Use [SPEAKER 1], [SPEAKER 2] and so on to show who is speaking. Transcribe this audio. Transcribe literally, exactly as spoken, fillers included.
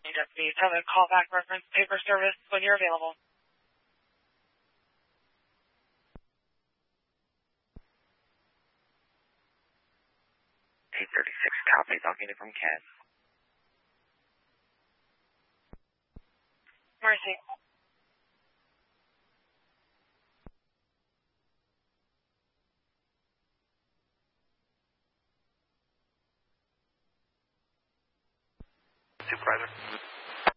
[SPEAKER 1] deputies have a callback reference paper service when you're available.
[SPEAKER 2] eight thirty-six copies. I'll get it from Cat.
[SPEAKER 1] Mercy.
[SPEAKER 3] Supervisor.